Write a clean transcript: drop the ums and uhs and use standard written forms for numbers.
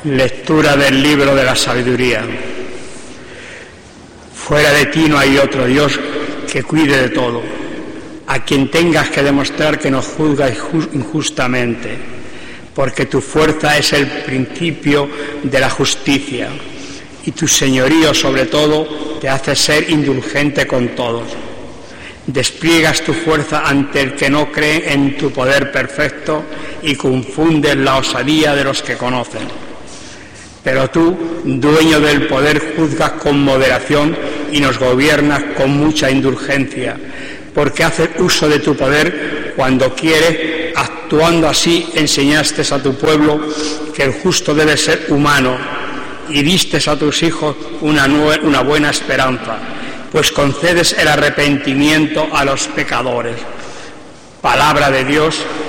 Lectura del libro de la sabiduría. Fuera de ti no hay otro Dios que cuide de todo, a quien tengas que demostrar que no juzga injustamente, porque tu fuerza es el principio de la justicia y tu señorío sobre todo te hace ser indulgente con todos. Despliegas tu fuerza ante el que no cree en tu poder perfecto y confundes la osadía de los que conocen. Pero tú, dueño del poder, juzgas con moderación y nos gobiernas con mucha indulgencia, porque haces uso de tu poder cuando quieres. Actuando así, enseñaste a tu pueblo que el justo debe ser humano y diste a tus hijos una buena esperanza, pues concedes el arrepentimiento a los pecadores. Palabra de Dios,